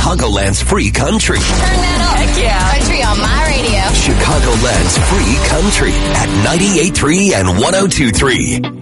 Chicagoland's free country. Turn that up. Heck yeah. Country on my radio. Chicagoland's free country at 98.3 and 102.3.